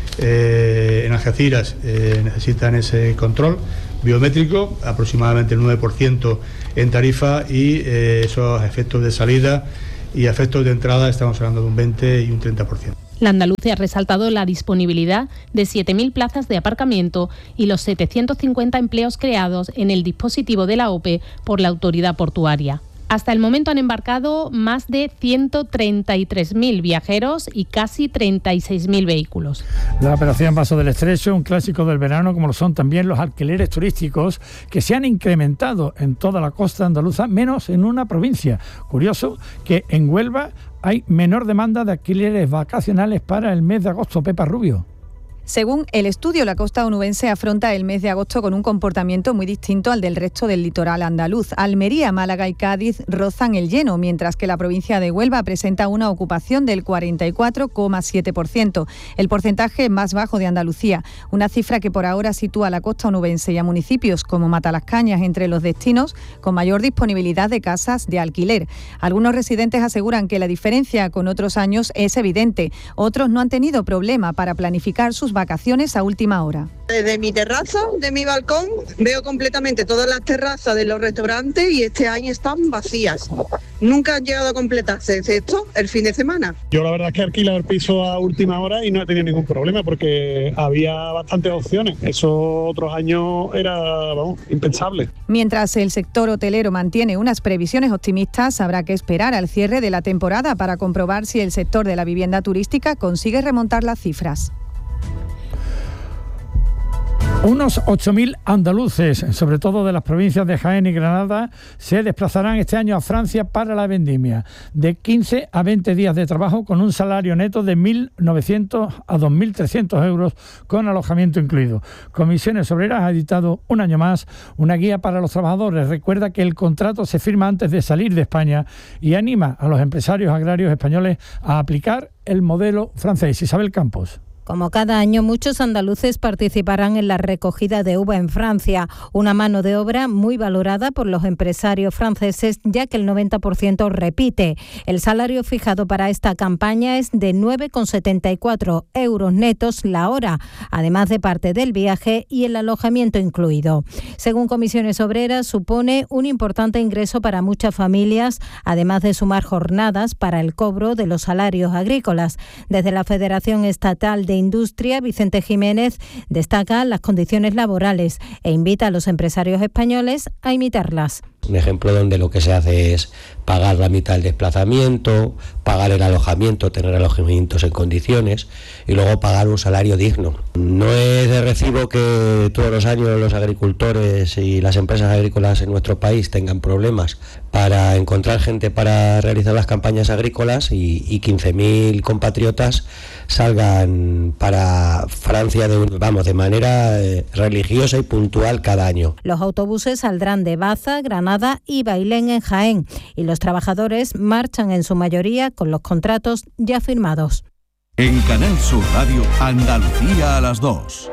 S21: en Algeciras necesitan ese control biométrico, aproximadamente el 9% en tarifa, y esos efectos de salida y efectos de entrada estamos hablando de un 20 y un 30%.
S12: Landaluce ha resaltado la disponibilidad de 7.000 plazas de aparcamiento y los 750 empleos creados en el dispositivo de la OPE por la Autoridad Portuaria. Hasta el momento han embarcado más de 133.000 viajeros y casi 36.000 vehículos.
S4: La operación Paso del Estrecho, un clásico del verano, como lo son también los alquileres turísticos, que se han incrementado en toda la costa andaluza, menos en una provincia. Curioso que en Huelva hay menor demanda de alquileres vacacionales para el mes de agosto. Pepa Rubio.
S2: Según el estudio, la costa onubense afronta el mes de agosto con un comportamiento muy distinto al del resto del litoral andaluz. Almería, Málaga y Cádiz rozan el lleno, mientras que la provincia de Huelva presenta una ocupación del 44,7%, el porcentaje más bajo de Andalucía, una cifra que por ahora sitúa a la costa onubense y a municipios como Matalascañas entre los destinos con mayor disponibilidad de casas de alquiler. Algunos residentes aseguran que la diferencia con otros años es evidente, otros no han tenido problema para planificar sus vacaciones a última hora.
S13: Desde mi terraza, de mi balcón, veo completamente todas las terrazas de los restaurantes y este año están vacías. Nunca han llegado a completarse, excepto el fin de semana.
S14: Yo la verdad es que alquilo el piso a última hora y no he tenido ningún problema porque había bastantes opciones. Eso otros años era, impensable.
S2: Mientras el sector hotelero mantiene unas previsiones optimistas, habrá que esperar al cierre de la temporada para comprobar si el sector de la vivienda turística consigue remontar las cifras.
S4: Unos 8.000 andaluces, sobre todo de las provincias de Jaén y Granada, se desplazarán este año a Francia para la vendimia. De 15 a 20 días de trabajo con un salario neto de 1.900 a 2.300 euros con alojamiento incluido. Comisiones Obreras ha editado un año más una guía para los trabajadores. Recuerda que el contrato se firma antes de salir de España y anima a los empresarios agrarios españoles a aplicar el modelo francés. Isabel Campos.
S15: Como cada año, muchos andaluces participarán en la recogida de uva en Francia, una mano de obra muy valorada por los empresarios franceses, ya que el 90% repite. El salario fijado para esta campaña es de 9,74 euros netos la hora, además de parte del viaje y el alojamiento incluido. Según Comisiones Obreras, supone un importante ingreso para muchas familias, además de sumar jornadas para el cobro de los salarios agrícolas. Desde la Federación Estatal de Industria, Vicente Jiménez destaca las condiciones laborales e invita a los empresarios españoles a imitarlas.
S16: Un ejemplo donde lo que se hace es pagar la mitad del desplazamiento, pagar el alojamiento, tener alojamientos en condiciones y luego pagar un salario digno. No es de recibo que todos los años los agricultores y las empresas agrícolas en nuestro país tengan problemas para encontrar gente para realizar las campañas agrícolas y 15.000 compatriotas salgan para Francia de manera religiosa y puntual cada año.
S15: Los autobuses saldrán de Baza, Granada y Bailén en Jaén y los trabajadores marchan en su mayoría con los contratos ya firmados.
S3: En Canal Sur Radio, Andalucía a las 2.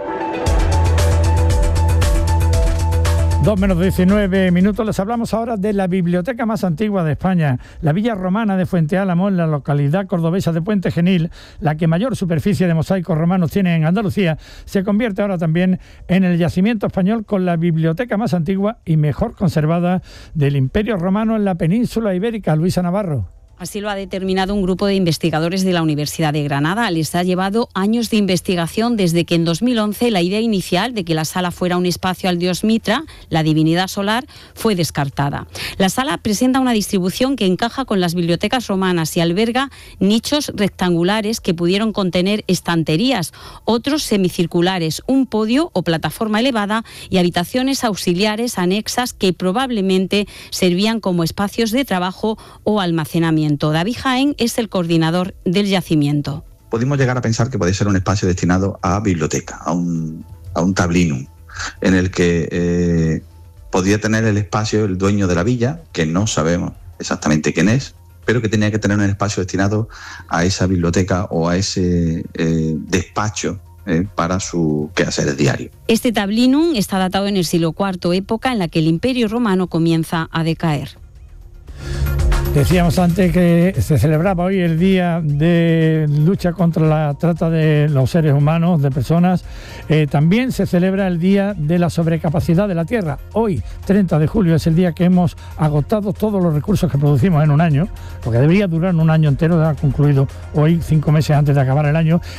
S4: 2:19. Les hablamos ahora de la biblioteca más antigua de España, la Villa Romana de Fuente Álamo, en la localidad cordobesa de Puente Genil, la que mayor superficie de mosaicos romanos tiene en Andalucía. Se convierte ahora también en el yacimiento español con la biblioteca más antigua y mejor conservada del Imperio Romano en la península ibérica. Luisa Navarro.
S22: Así lo ha determinado un grupo de investigadores de la Universidad de Granada. Les ha llevado años de investigación desde que en 2011 la idea inicial de que la sala fuera un espacio al dios Mitra, la divinidad solar, fue descartada. La sala presenta una distribución que encaja con las bibliotecas romanas y alberga nichos rectangulares que pudieron contener estanterías, otros semicirculares, un podio o plataforma elevada y habitaciones auxiliares anexas que probablemente servían como espacios de trabajo o almacenamiento. David Jaén es el coordinador del yacimiento.
S23: Pudimos llegar a pensar que podía ser un espacio destinado a biblioteca, a un tablinum, en el que podía tener el espacio el dueño de la villa, que no sabemos exactamente quién es, pero que tenía que tener un espacio destinado a esa biblioteca o a ese despacho para su quehacer diario.
S22: Este tablinum está datado en el siglo IV, época en la que el Imperio Romano comienza a decaer.
S4: Decíamos antes que se celebraba hoy el Día de Lucha contra la Trata de los Seres Humanos, de personas. También se celebra el Día de la Sobrecapacidad de la Tierra. Hoy, 30 de julio, es el día que hemos agotado todos los recursos que producimos en un año, porque debería durar un año entero, ha concluido hoy, 5 meses antes de acabar el año.